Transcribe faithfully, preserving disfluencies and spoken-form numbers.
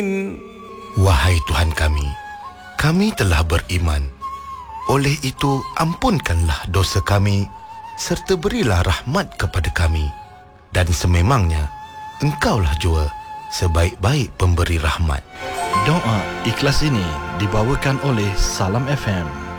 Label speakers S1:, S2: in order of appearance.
S1: Wahai Tuhan kami, kami telah beriman. Oleh itu, ampunkanlah dosa kami, serta berilah rahmat kepada kami. Dan sememangnya, Engkaulah jua sebaik-baik pemberi rahmat.
S2: Doa ikhlas ini dibawakan oleh Salam F M.